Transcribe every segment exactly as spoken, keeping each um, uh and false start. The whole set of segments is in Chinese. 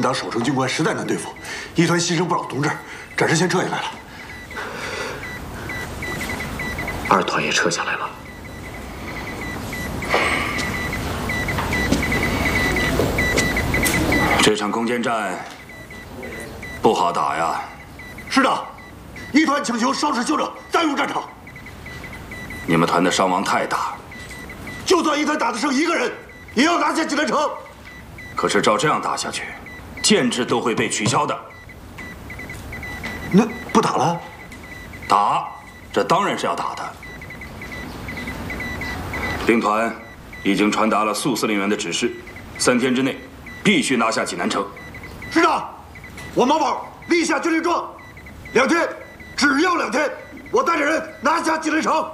党守城军官实在难对付，一团牺牲不少同志，暂时先撤下来了。 二团也撤下来了。 这场攻坚战不好打呀。 是的，一团请求稍事休整，再入战场。 你们团的伤亡太大， 就算一团打得剩一个人，也要拿下济南城。 可是照这样打下去，建制都会被取消的。 那不打了？ 打，这当然是要打的。兵团已经传达了苏司令员的指示，三天之内必须拿下济南城。 是的，我毛宝立下军令状，两天，只要两天，我带着人拿下济南城。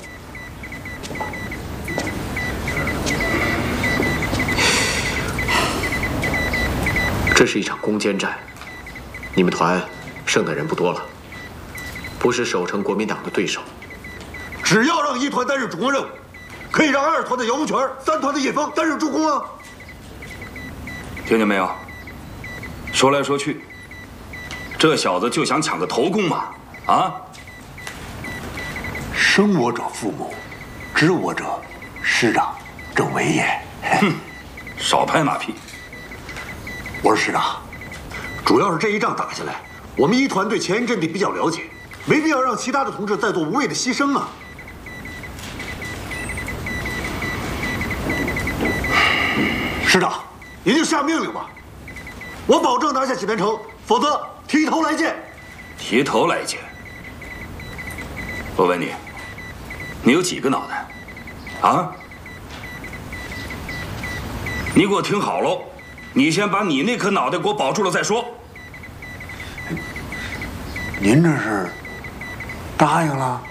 这是一场攻坚战，你们团剩的人不多了，不是守城国民党的对手。 只要让一团担任主攻任务，可以让二团的姚洪全、三团的叶枫担任助攻啊！ 听见没有？说来说去，这小子就想抢个头功嘛！啊！ 生我者父母，知我者师长，正为也。 哼，少拍马屁！ 我说师长，主要是这一仗打下来，我们一团对前沿阵地比较了解，没必要让其他的同志再做无谓的牺牲啊。师长，您就下命令吧，我保证拿下济南城，否则提头来见。 提头来见。我问你，你有几个脑袋？啊？你给我听好喽，你先把你那颗脑袋给我保住了再说。 您这是答应了？